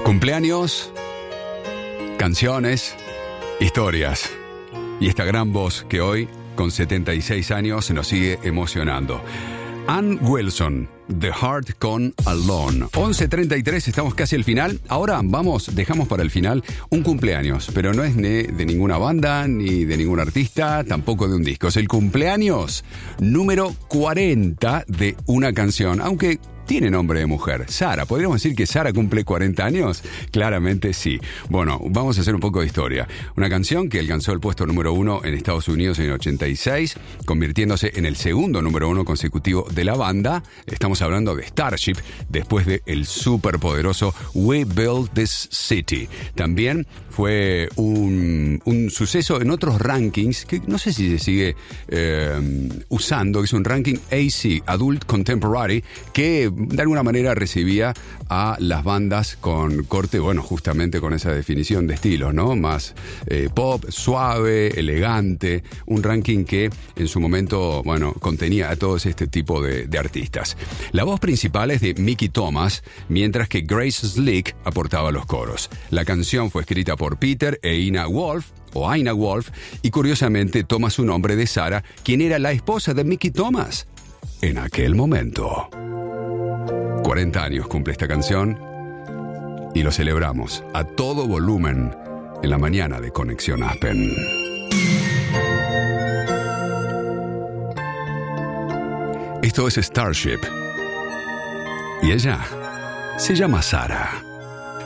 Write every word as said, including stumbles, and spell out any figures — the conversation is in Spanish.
Cumpleaños, canciones, historias. Y esta gran voz que hoy, con setenta y seis años, nos sigue emocionando. Ann Wilson, The Heart con Alone. once treinta y tres, estamos casi al final. Ahora vamos, dejamos para el final un cumpleaños, pero no es ni de ninguna banda, ni de ningún artista, tampoco de un disco. Es el cumpleaños número cuarenta de una canción, aunque tiene nombre de mujer. Sara, ¿podríamos decir que Sara cumple cuarenta años? Claramente sí. Bueno, vamos a hacer un poco de historia. Una canción que alcanzó el puesto número uno en Estados Unidos en el ochenta y seis, convirtiéndose en el segundo número uno consecutivo de la banda. Estamos hablando de Starship, después de el superpoderoso We Built This City. También fue un, un suceso en otros rankings, que no sé si se sigue eh, usando, que es un ranking A C, Adult Contemporary, que de alguna manera recibía a las bandas con corte, bueno, justamente con esa definición de estilos, ¿no? Más eh, pop, suave, elegante, un ranking que en su momento, bueno, contenía a todos este tipo de, de artistas. La voz principal es de Mickey Thomas, mientras que Grace Slick aportaba los coros. La canción fue escrita por Peter e Ina Wolf, o Aina Wolf, y curiosamente toma su nombre de Sara, quien era la esposa de Mickey Thomas en aquel momento. cuarenta años cumple esta canción y lo celebramos a todo volumen en la mañana de Conexión Aspen. Esto es Starship y ella se llama Sara.